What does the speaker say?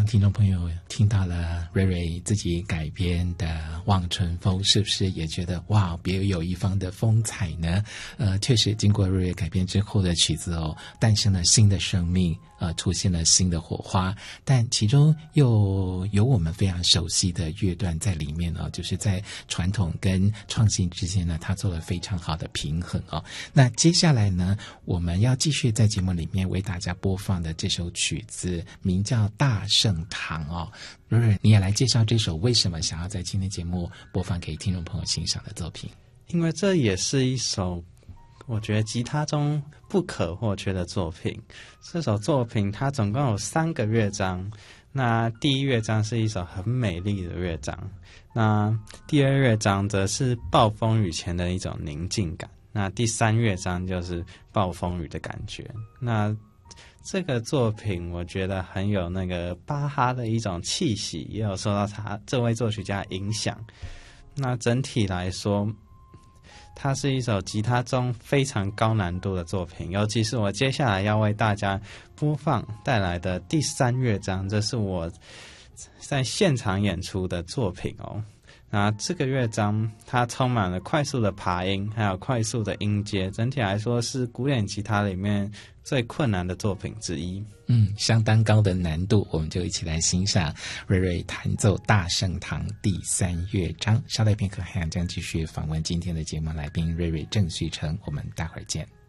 刚听众朋友听到了瑞瑞自己改编的《望春风》，是不是也觉得哇，别有一方的风采呢？确实经过瑞瑞改编之后的曲子诞生了新的生命，出现了新的火花，但其中又有我们非常熟悉的乐段在里面就是在传统跟创新之间呢，它做了非常好的平衡那接下来呢，我们要继续在节目里面为大家播放的这首曲子名叫《大圣堂》瑞瑞，你也来介绍这首为什么想要在今天节目播放给听众朋友欣赏的作品。 因为这也是一首我觉得吉他中不可或缺的作品。这首作品它总共有3个乐章，那第一乐章是一首很美丽的乐章，那第二乐章则是暴风雨前的一种宁静感，那第3乐章就是暴风雨的感觉。那这个作品我觉得很有那个巴哈的一种气息，也有受到他这位作曲家影响。那整体来说，它是一首吉他中非常高难度的作品，尤其是我接下来要为大家播放带来的第3乐章，这是我在现场演出的作品那这个乐章它充满了快速的爬音，还有快速的音阶，整体来说是古典吉他里面最困难的作品之一。 相当高的难度，我们就一起来欣赏瑞瑞弹奏大圣堂第3乐章。稍待片刻，海洋将继续访问今天的节目来宾瑞瑞郑旭成，我们待会儿见。